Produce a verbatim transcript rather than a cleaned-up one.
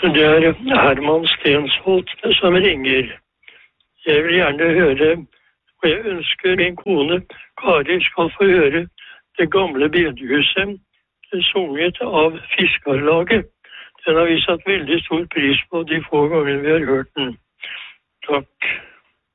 Det er Herman Stensholt som ringer. Jeg vil gjerne høre, og jeg ønsker min kone Kari skal få høre Det gamle bedehuset sunget av Fiskarlaget. Den har vi satt veldig stor pris på de få ganger vi har hørt den. Takk.